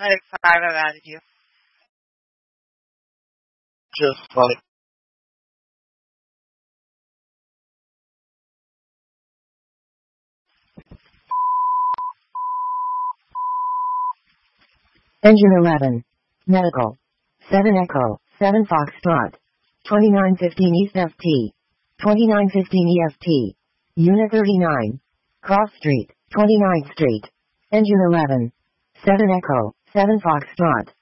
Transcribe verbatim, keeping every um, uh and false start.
Like five around you. Just like Engine eleven. Medical. seven Echo. seven Foxtrot. twenty-nine fifteen East F T. twenty-nine fifteen E F T. Unit thirty-nine. Cross Street. twenty-ninth Street. Engine eleven. seven Echo. seven Foxtrot.